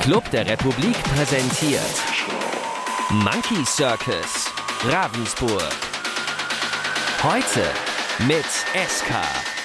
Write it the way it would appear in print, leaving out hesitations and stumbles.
Club der Republik präsentiert Monkey Circus Ravensburg. Heute mit SK.